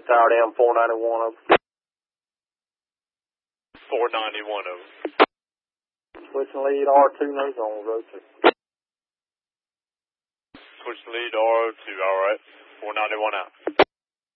Tower down 491 over. 491 over. Switching lead R2 nose on road 2. Switch lead R2, alright. 491 out.